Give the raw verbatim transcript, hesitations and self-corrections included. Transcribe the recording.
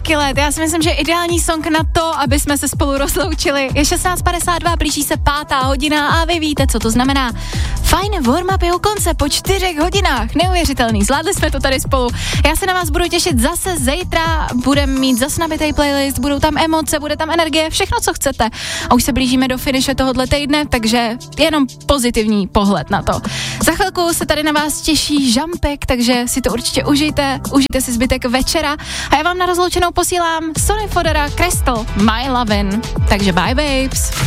stovky let. Já si myslím, že ideální song na to, aby jsme se spolu rozloučili. Je šestnáct padesát dva, blíží se pátá hodina a vy víte, co to znamená. Fajn warm-up je u konce po čtyřech hodinách. Neuvěřitelný, zvládli jsme to tady spolu. Já se na vás budu těšit zase zítra. Budeme mít zase nabitej playlist, budou tam emoce, bude tam energie, všechno, co chcete. A už se blížíme do finiše tohohle týdne, takže jenom pozitivní pohled na to. Za chvilku se tady na vás těší Žampek, takže si to určitě užijte, užijte si zbytek večera a já vám na rozloučenou posílám Sonny Fodera, Crystal, My Lovin'. Takže bye babes.